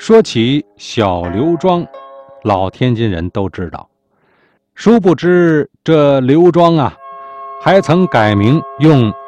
说起小刘庄，老天津人都知道，殊不知这刘庄啊，还曾改名用